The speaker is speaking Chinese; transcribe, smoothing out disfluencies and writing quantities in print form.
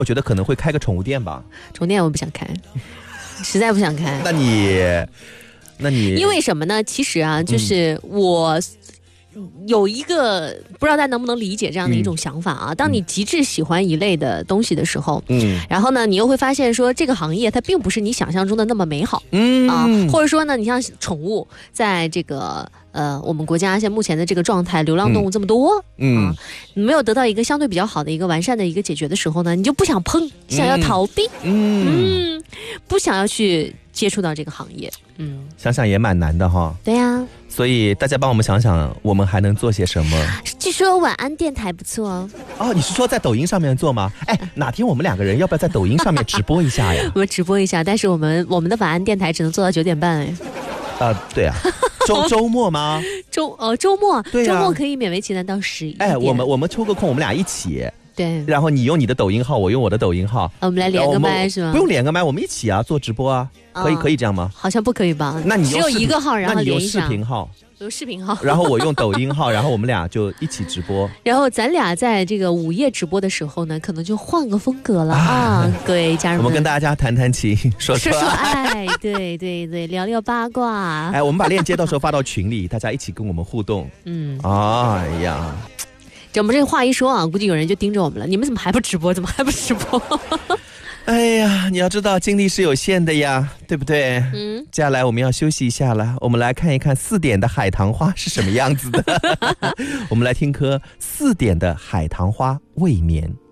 我觉得可能会开个宠物店吧。 宠物店我不想开，实在不想开。 那你因为什么呢？其实啊，就是我有一个不知道大家能不能理解这样的一种想法啊。当你极致喜欢一类的东西的时候，然后呢，你又会发现说这个行业它并不是你想象中的那么美好，或者说呢，你像宠物，在这个我们国家现在目前的这个状态，流浪动物这么多，你没有得到一个相对比较好的一个完善的一个解决的时候呢，你就不想碰，想要逃避，不想要去接触到这个行业， 想想也蛮难的哈。 对呀， 所以大家帮我们想想，我们还能做些什么？ 据说晚安电台不错哦。 哦，你是说在抖音上面做吗？哎，哪天我们两个人要不要在抖音上面直播一下呀？ 我们直播一下，但是我们的晚安电台只能做到9点半哎。 对啊，周末吗？ 周末， 对啊， 周末可以勉为其难到11点。 哎，我们抽个空，我们俩一起。 对， 然后你用你的抖音号，我用我的抖音号， 我们来连个麦是吗？ 不用连个麦，我们一起啊做直播啊，可以这样吗？ 好像不可以吧？ 那你只有一个号，然后连一下。 那你用视频号， 有视频号， 然后我用抖音号，然后我们俩就一起直播。 然后咱俩在这个午夜直播的时候呢，可能就换个风格了啊！各位家人们， 我们跟大家谈谈情，说爱，对对对，聊聊八卦。 哎，我们把链接到时候发到群里，大家一起跟我们互动。哎呀。 我们这个话一说啊，估计有人就盯着我们了。你们怎么还不直播？怎么还不直播？ 哎呀，你要知道精力是有限的呀，对不对？接下来我们要休息一下了，我们来看一看4点的海棠花是什么样子的。我们来听歌，4点的海棠花未眠。